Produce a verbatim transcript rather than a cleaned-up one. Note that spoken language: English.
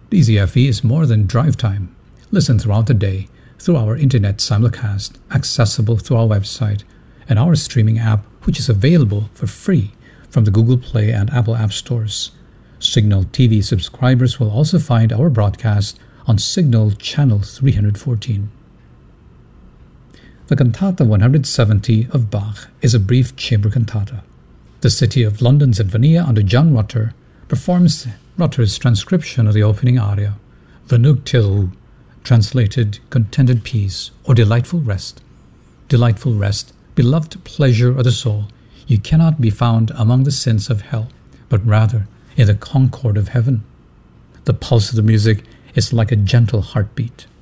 D Z F E is more than drive time. Listen throughout the day through our internet simulcast, accessible through our website, and our streaming app, which is available for free from the Google Play and Apple App Stores. Signal T V subscribers will also find our broadcast on Signal Channel three hundred fourteen. The Cantata one hundred seventy of Bach is a brief chamber cantata. The City of London Sinfonia under John Rutter performs Rutter's transcription of the opening aria, Vergnügte, translated Contented Peace or Delightful Rest. Delightful rest, beloved pleasure of the soul, you cannot be found among the sins of hell, but rather in the concord of heaven. The pulse of the music is like a gentle heartbeat.